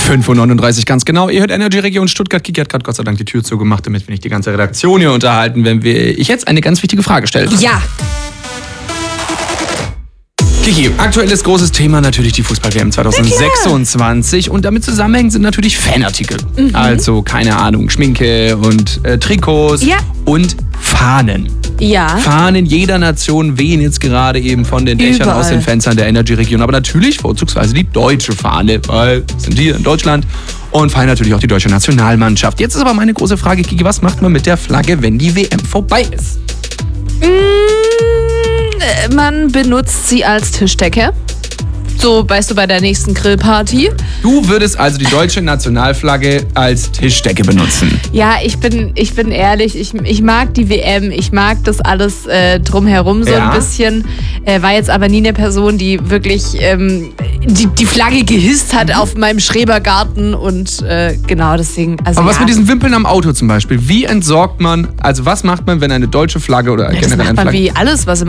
5:39 Uhr ganz genau. Ihr hört Energy Region Stuttgart. Kiki hat gerade Gott sei Dank die Tür zugemacht, damit wir nicht die ganze Redaktion hier unterhalten, wenn ich jetzt eine ganz wichtige Frage stelle. Ja. Kiki, aktuelles großes Thema natürlich die Fußball-WM 2026 und damit zusammenhängend sind natürlich Fanartikel. Also, keine Ahnung, Schminke und Trikots und Fahnen. Ja. Fahnen jeder Nation wehen jetzt gerade eben von den Dächern aus den Fenstern der Energy-Region. Aber natürlich vorzugsweise die deutsche Fahne, weil wir sind hier in Deutschland und feiern natürlich auch die deutsche Nationalmannschaft. Jetzt ist aber meine große Frage, Kiki, was macht man mit der Flagge, wenn die WM vorbei ist? Man benutzt sie als Tischdecke. So, weißt du, bei der nächsten Grillparty. Du würdest also die deutsche Nationalflagge als Tischdecke benutzen? Ja, ich bin ehrlich, ich mag die WM, ich mag das alles drumherum so ein bisschen. War jetzt aber nie eine Person, die wirklich die Flagge gehisst hat auf meinem Schrebergarten und genau deswegen. Also aber was mit diesen Wimpeln am Auto zum Beispiel? Wie entsorgt man, also was macht man, wenn eine deutsche Flagge oder generell das macht eine man Flagge... wie alles, was im